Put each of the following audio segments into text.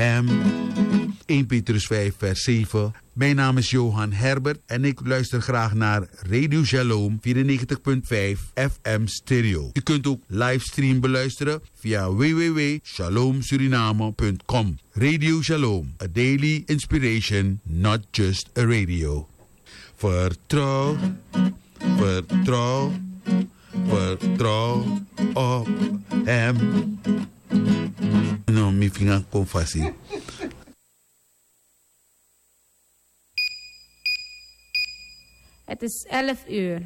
hem. 1 Petrus 5 vers 7. Mijn naam is Johan Herbert en ik luister graag naar Radio Shalom 94.5 FM stereo. U kunt ook livestream beluisteren via www.shalomsuriname.com. Radio Shalom, a daily inspiration, not just a radio. Vertrouw, vertrouw, vertrouw op hem. No, mi vinger kon fácil. Het is 11 uur.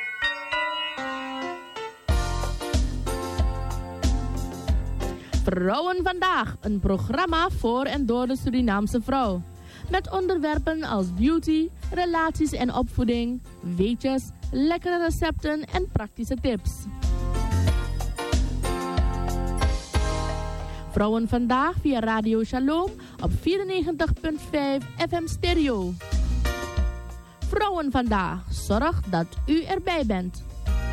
Vrouwen vandaag, een programma voor en door de Surinaamse vrouw. Met onderwerpen als beauty, relaties en opvoeding, weetjes, lekkere recepten en praktische tips. Vrouwen vandaag via Radio Shalom op 94.5 FM stereo. Vrouwen vandaag, zorg dat u erbij bent.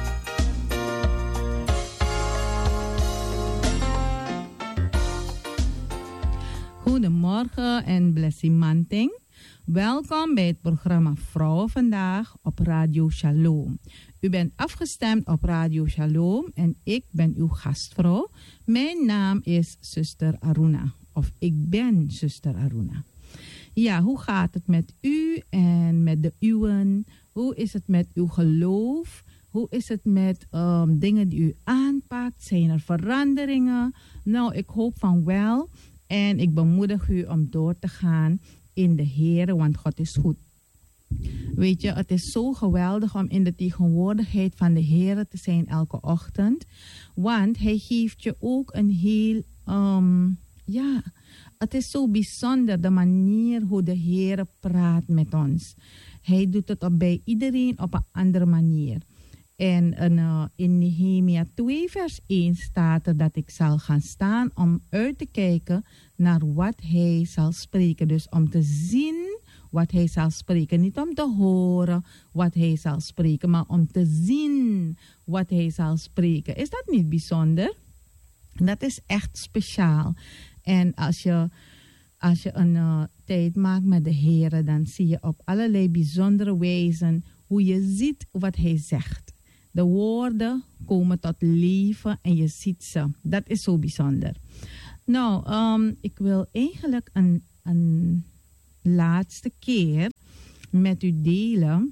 Goedemorgen en blessing manting. Welkom bij het programma Vrouwen Vandaag op Radio Shalom. U bent afgestemd op Radio Shalom en ik ben uw gastvrouw. Mijn naam is zuster Aruna, of ik ben zuster Aruna. Ja, hoe gaat het met u en met de uwen? Hoe is het met uw geloof? Hoe is het met dingen die u aanpakt? Zijn er veranderingen? Nou, ik hoop van wel. En ik bemoedig u om door te gaan in de Heer, want God is goed. Weet je, het is zo geweldig om in de tegenwoordigheid van de Heer te zijn elke ochtend. Want Hij geeft je ook een heel, het is zo bijzonder de manier hoe de Heer praat met ons. Hij doet het bij iedereen op een andere manier. En in Nehemia 2 vers 1 staat er dat ik zal gaan staan om uit te kijken naar wat hij zal spreken. Dus om te zien wat hij zal spreken. Niet om te horen wat hij zal spreken, maar om te zien wat hij zal spreken. Is dat niet bijzonder? Dat is echt speciaal. En als je een tijd maakt met de Heer, dan zie je op allerlei bijzondere wijzen hoe je ziet wat hij zegt. De woorden komen tot leven en je ziet ze. Dat is zo bijzonder. Nou, ik wil eigenlijk een laatste keer met u delen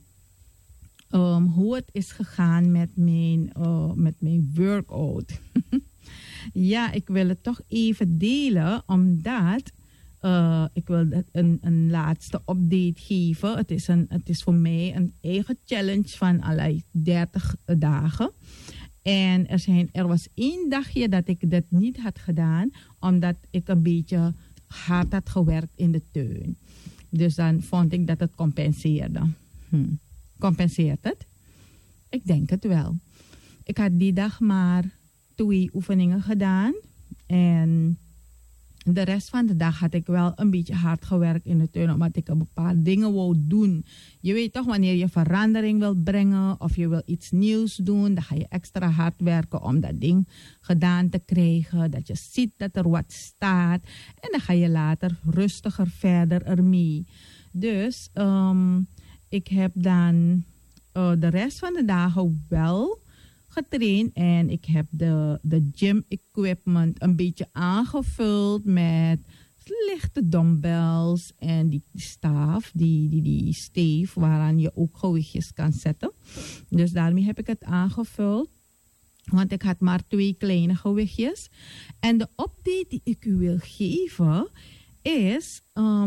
hoe het is gegaan met mijn workout. Ja, ik wil het toch even delen, omdat ik wil een laatste update geven. Het is voor mij een eigen challenge van allerlei 30 dagen. En er was 1 dagje dat ik dat niet had gedaan, omdat ik een beetje hard had gewerkt in de tuin. Dus dan vond ik dat het compenseerde. Compenseert het? Ik denk het wel. Ik had die dag maar 2 oefeningen gedaan. En de rest van de dag had ik wel een beetje hard gewerkt in de tuin, omdat ik een paar dingen wou doen. Je weet toch, wanneer je verandering wilt brengen of je wil iets nieuws doen, dan ga je extra hard werken om dat ding gedaan te krijgen. Dat je ziet dat er wat staat. En dan ga je later rustiger verder ermee. Dus ik heb dan de rest van de dagen wel getraind en ik heb de gym equipment een beetje aangevuld met lichte dumbbells en die staaf, die steef waaraan je ook gewichtjes kan zetten. Dus daarmee heb ik het aangevuld, want ik had maar 2 kleine gewichtjes. En de update die ik u wil geven is,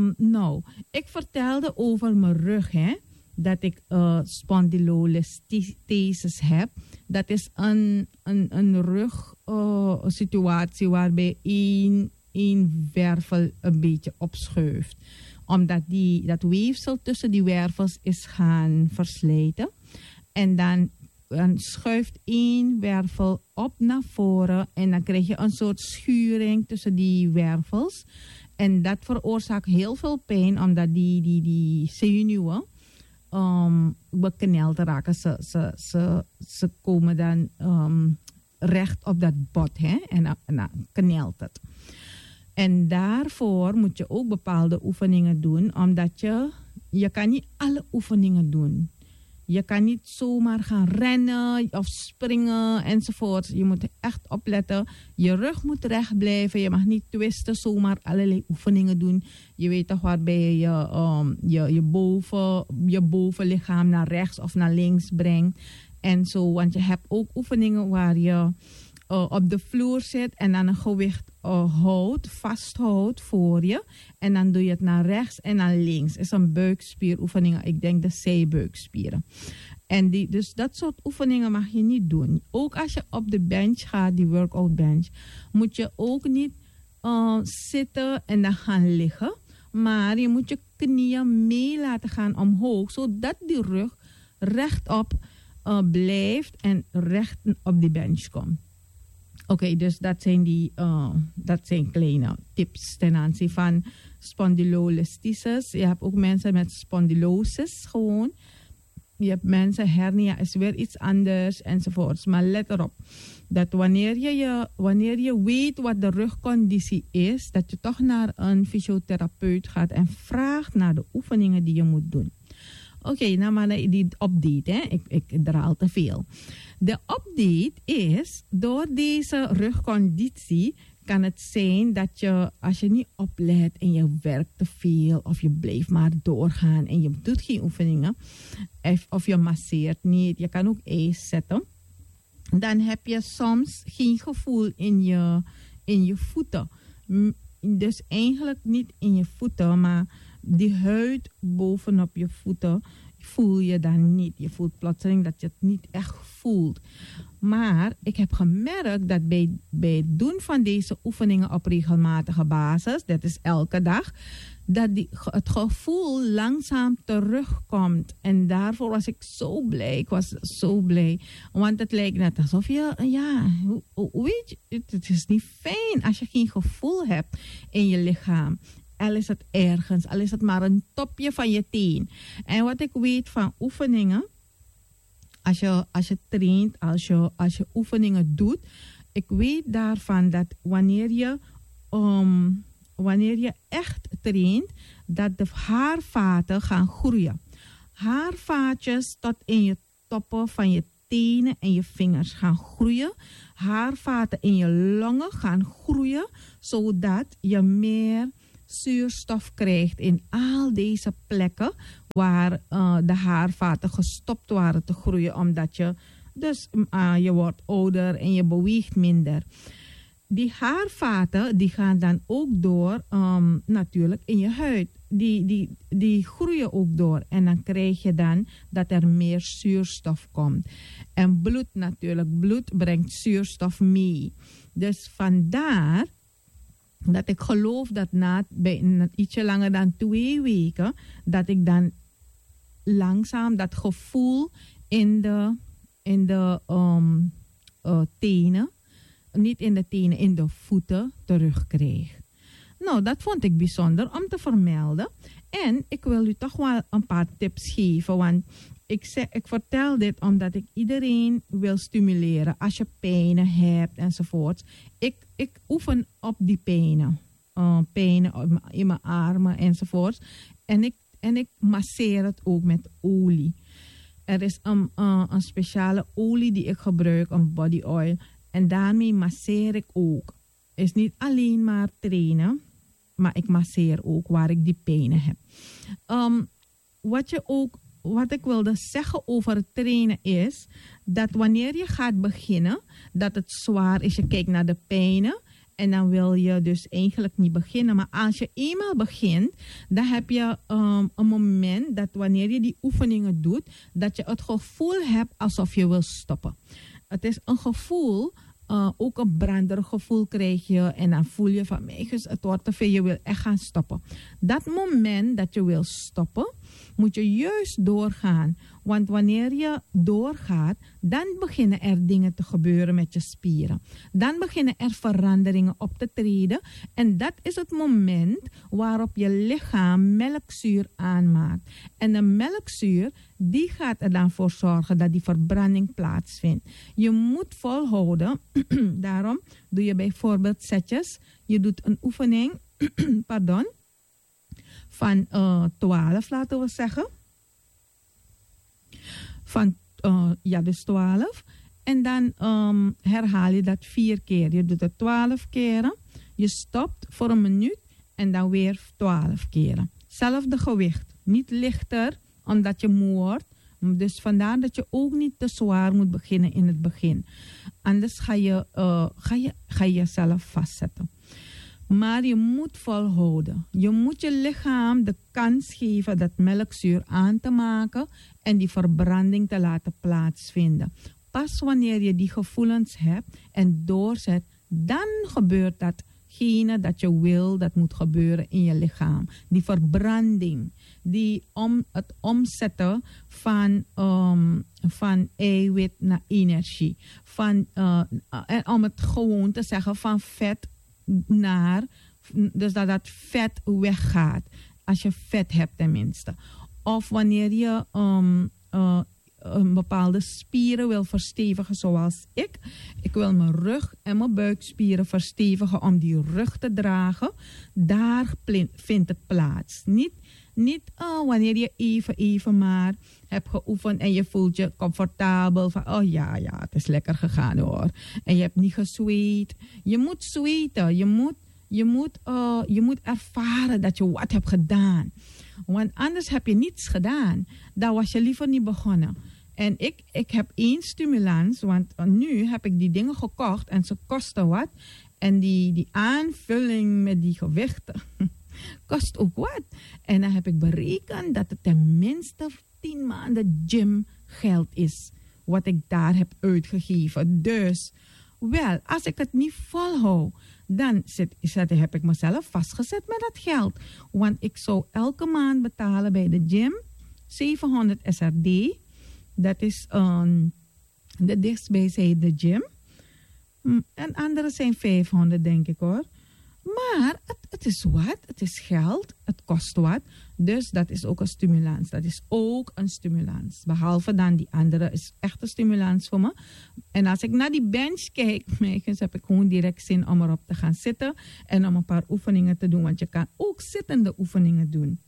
ik vertelde over mijn rug, hè. Dat ik spondylolisthesis heb. Dat is een rugsituatie waarbij één wervel een beetje opschuift. Omdat dat weefsel tussen die wervels is gaan verslijten. En dan schuift 1 wervel op naar voren. En dan krijg je een soort schuring tussen die wervels. En dat veroorzaakt heel veel pijn, omdat die zenuwen bekneld raken. Ze komen dan recht op dat bot, hè? En dan knelt het. En daarvoor moet je ook bepaalde oefeningen doen, omdat je kan niet alle oefeningen doen. Je kan niet zomaar gaan rennen of springen enzovoort. Je moet echt opletten. Je rug moet recht blijven. Je mag niet twisten, zomaar allerlei oefeningen doen. Je weet toch waarbij je bovenlichaam naar rechts of naar links brengt. En zo, want je hebt ook oefeningen waar je op de vloer zit en dan een gewicht vasthoudt voor je. En dan doe je het naar rechts en naar links. Het is een buikspieroefening. Ik denk de zijbuikspieren. En dus dat soort oefeningen mag je niet doen. Ook als je op de bench gaat, die workout bench, moet je ook niet zitten en dan gaan liggen. Maar je moet je knieën mee laten gaan omhoog, zodat die rug rechtop blijft en recht op die bench komt. Oké, dus dat zijn kleine tips ten aanzien van spondylolisthesis. Je hebt ook mensen met spondylosis gewoon. Je hebt mensen, hernia is weer iets anders enzovoorts. Maar let erop dat wanneer je weet wat de rugconditie is, dat je toch naar een fysiotherapeut gaat en vraagt naar de oefeningen die je moet doen. Oké, nou maar die update, hè. Ik draal te veel. De update is, door deze rugconditie kan het zijn dat je, als je niet oplet en je werkt te veel of je blijft maar doorgaan en je doet geen oefeningen of je masseert niet, je kan ook ijs zetten, dan heb je soms geen gevoel in je voeten. Dus eigenlijk niet in je voeten, maar die huid bovenop je voeten voel je dan niet. Je voelt plotseling dat je het niet echt voelt. Maar ik heb gemerkt dat bij het doen van deze oefeningen op regelmatige basis, dat is elke dag, dat het gevoel langzaam terugkomt. En daarvoor was ik zo blij. Ik was zo blij. Want het lijkt net alsof je, weet je, het is niet fijn als je geen gevoel hebt in je lichaam. Al is het ergens, al is het maar een topje van je teen. En wat ik weet van oefeningen, als je traint, als je oefeningen doet, ik weet daarvan dat wanneer je echt traint, dat de haarvaten gaan groeien. Haarvaatjes tot in je toppen van je tenen en je vingers gaan groeien. Haarvaten in je longen gaan groeien, zodat je meer zuurstof krijgt in al deze plekken waar de haarvaten gestopt waren te groeien, omdat je wordt ouder en je beweegt minder. Die haarvaten die gaan dan ook door natuurlijk in je huid. Die groeien ook door en dan krijg je dan dat er meer zuurstof komt. En bloed natuurlijk, bloed brengt zuurstof mee. Dus vandaar dat ik geloof dat bij ietsje langer dan 2 weken, dat ik dan langzaam dat gevoel in de tenen, niet in de tenen, in de voeten terugkreeg. Nou, dat vond ik bijzonder om te vermelden. En ik wil u toch wel een paar tips geven, want ik vertel dit omdat ik iedereen wil stimuleren. Als je pijnen hebt enzovoort. Ik oefen op die pijnen. Pijnen in mijn armen enzovoort. En ik masseer het ook met olie. Er is een speciale olie die ik gebruik, een body oil. En daarmee masseer ik ook. Het is niet alleen maar trainen, maar ik masseer ook waar ik die pijnen heb. Wat ik wilde zeggen over het trainen is dat wanneer je gaat beginnen, dat het zwaar is. Je kijkt naar de pijnen en dan wil je dus eigenlijk niet beginnen. Maar als je eenmaal begint, dan heb je een moment dat wanneer je die oefeningen doet, dat je het gevoel hebt alsof je wil stoppen. Het is een gevoel, ook een branderig gevoel krijg je en dan voel je van, het wordt te veel, je wil echt gaan stoppen. Dat moment dat je wil stoppen, moet je juist doorgaan. Want wanneer je doorgaat, dan beginnen er dingen te gebeuren met je spieren. Dan beginnen er veranderingen op te treden. En dat is het moment waarop je lichaam melkzuur aanmaakt. En de melkzuur, die gaat er dan voor zorgen dat die verbranding plaatsvindt. Je moet volhouden. Daarom doe je bijvoorbeeld setjes Je doet een oefening, pardon, van 12, laten we zeggen. Van, dus 12. En dan herhaal je dat 4 keer. Je doet het 12 keren. Je stopt voor een minuut en dan weer 12 keren. Zelfde gewicht. Niet lichter, omdat je moe wordt. Dus vandaar dat je ook niet te zwaar moet beginnen in het begin. Anders ga je jezelf vastzetten. Maar je moet volhouden. Je moet je lichaam de kans geven dat melkzuur aan te maken en die verbranding te laten plaatsvinden. Pas wanneer je die gevoelens hebt en doorzet, dan gebeurt datgene dat je wil dat moet gebeuren in je lichaam. Die verbranding, het omzetten van eiwit naar energie. En om het gewoon te zeggen, van vet naar, dus dat vet weggaat. Als je vet hebt tenminste. Of wanneer je een bepaalde spieren wil verstevigen zoals ik. Ik wil mijn rug en mijn buikspieren verstevigen om die rug te dragen. Daar vindt het plaats. Niet wanneer je even maar hebt geoefend en je voelt je comfortabel. Van ja, het is lekker gegaan hoor. En je hebt niet gezweet. Je moet zweten. Je moet ervaren dat je wat hebt gedaan. Want anders heb je niets gedaan. Dan was je liever niet begonnen. En ik heb 1 stimulans, want nu heb ik die dingen gekocht en ze kosten wat. En die aanvulling met die gewichten kost ook wat. En dan heb ik berekend dat het tenminste 10 maanden gymgeld is. Wat ik daar heb uitgegeven. Dus, wel, als ik het niet volhoud, dan heb ik mezelf vastgezet met dat geld. Want ik zou elke maand betalen bij de gym 700 SRD. Dat is de dichtstbijzijnde gym. En andere zijn 500, denk ik hoor. Maar het is wat, het is geld, het kost wat. Dus dat is ook een stimulans. Dat is ook een stimulans. Behalve dan die andere is echt een stimulans voor me. En als ik naar die bench kijk, heb ik gewoon direct zin om erop te gaan zitten. En om een paar oefeningen te doen. Want je kan ook zittende oefeningen doen.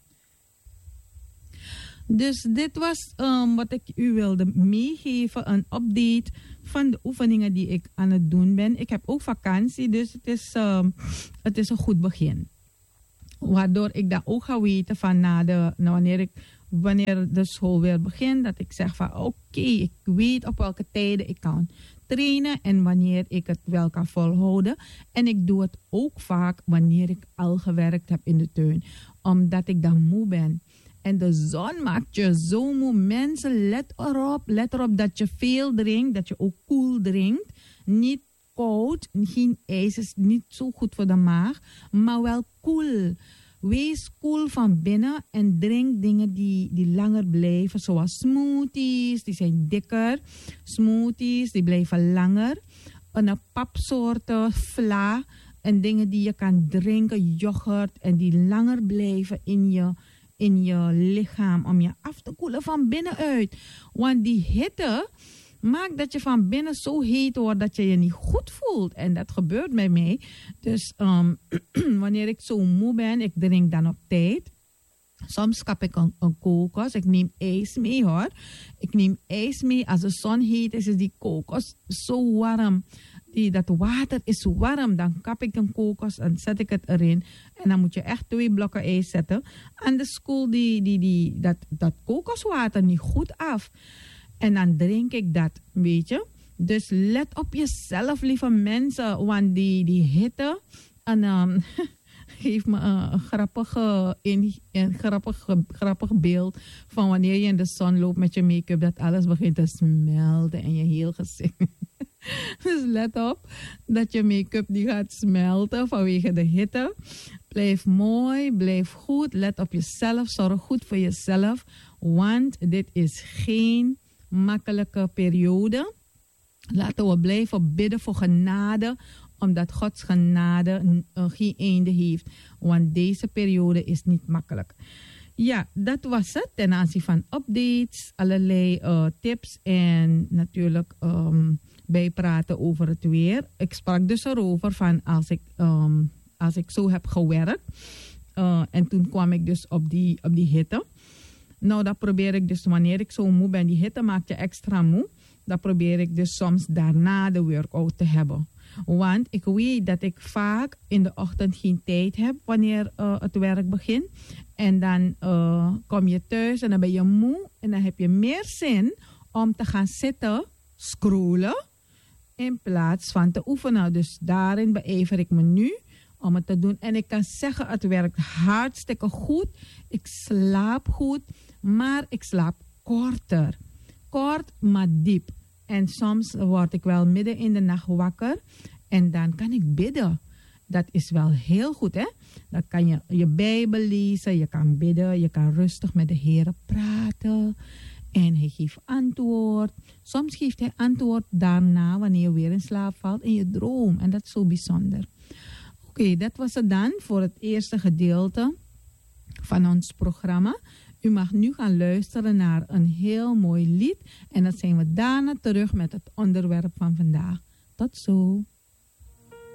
Dus dit was wat ik u wilde meegeven. Een update van de oefeningen die ik aan het doen ben. Ik heb ook vakantie, dus het is een goed begin. Waardoor ik dan ook ga weten van wanneer de school weer begint. Dat ik zeg van oké, ik weet op welke tijden ik kan trainen. En wanneer ik het wel kan volhouden. En ik doe het ook vaak wanneer ik al gewerkt heb in de tuin. Omdat ik dan moe ben. En de zon maakt je zo moe. Mensen, let erop dat je veel drinkt. Dat je ook koel drinkt. Niet koud. Geen ijs is niet zo goed voor de maag. Maar wel koel. Wees koel van binnen. En drink dingen die langer blijven. Zoals smoothies. Die zijn dikker. Smoothies die blijven langer. Een papsoorten, vla. En dingen die je kan drinken. Yoghurt. En die langer blijven in je lichaam om je af te koelen van binnenuit. Want die hitte maakt dat je van binnen zo heet wordt dat je je niet goed voelt. En dat gebeurt bij mij. Dus wanneer ik zo moe ben, ik drink dan op tijd. Soms kap ik een kokos. Ik neem ijs mee hoor. Ik neem ijs mee. Als de zon heet is die kokos zo warm. Dat water is warm. Dan kap ik een kokos en zet ik het erin. En dan moet je echt 2 blokken ijs zetten. Anders koelt dat kokoswater niet goed af. En dan drink ik dat, weet je. Dus let op jezelf, lieve mensen. Want die hitte... En geef me een grappig beeld van wanneer je in de zon loopt met je make-up. Dat alles begint te smelten en je heel gezicht. Dus let op dat je make-up die gaat smelten vanwege de hitte. Blijf mooi, blijf goed. Let op jezelf, zorg goed voor jezelf. Want dit is geen makkelijke periode. Laten we blijven bidden voor genade. Omdat Gods genade geen einde heeft. Want deze periode is niet makkelijk. Ja, dat was het ten aanzien van updates. Allerlei tips en natuurlijk bijpraten over het weer. Ik sprak dus erover van als ik zo heb gewerkt. En toen kwam ik dus op die hitte. Nou, dat probeer ik dus wanneer ik zo moe ben. Die hitte maakt je extra moe. Dan probeer ik dus soms daarna de workout te hebben. Want ik weet dat ik vaak in de ochtend geen tijd heb wanneer het werk begint. En dan kom je thuis en dan ben je moe. En dan heb je meer zin om te gaan zitten, scrollen, in plaats van te oefenen. Dus daarin beijver ik me nu om het te doen. En ik kan zeggen, het werkt hartstikke goed. Ik slaap goed, maar ik slaap korter. Kort, maar diep. En soms word ik wel midden in de nacht wakker en dan kan ik bidden. Dat is wel heel goed, hè? Dan kan je je Bijbel lezen, je kan bidden, je kan rustig met de Heer praten. En hij geeft antwoord. Soms geeft hij antwoord daarna, wanneer je weer in slaap valt, in je droom. En dat is zo bijzonder. Oké, dat was het dan voor het eerste gedeelte van ons programma. U mag nu gaan luisteren naar een heel mooi lied. En dan zijn we daarna terug met het onderwerp van vandaag. Tot zo.